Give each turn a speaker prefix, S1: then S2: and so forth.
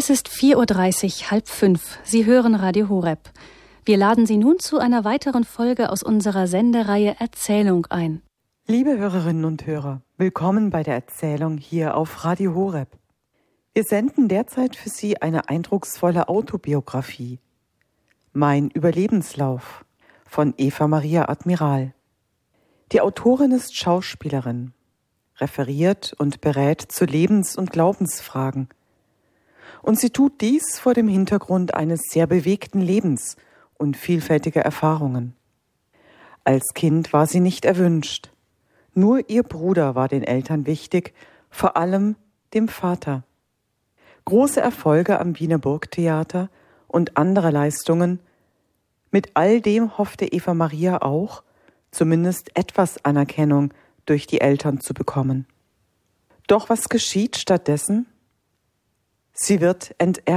S1: Es ist 4:30 Uhr, 4:30. Sie hören Radio Horeb. Wir laden Sie nun zu einer weiteren Folge aus unserer Sendereihe Erzählung ein.
S2: Liebe Hörerinnen und Hörer, willkommen bei der Erzählung hier auf Radio Horeb. Wir senden derzeit für Sie eine eindrucksvolle Autobiografie. Mein Überlebenslauf von Eva Maria Admiral. Die Autorin ist Schauspielerin, referiert und berät zu Lebens- und Glaubensfragen. Und sie tut dies vor dem Hintergrund eines sehr bewegten Lebens und vielfältiger Erfahrungen. Als Kind war sie nicht erwünscht. Nur ihr Bruder war den Eltern wichtig, vor allem dem Vater. Große Erfolge am Wiener Burgtheater und andere Leistungen. Mit all dem hoffte Eva Maria auch, zumindest etwas Anerkennung durch die Eltern zu bekommen. Doch was geschieht stattdessen? Sie wird enterbt.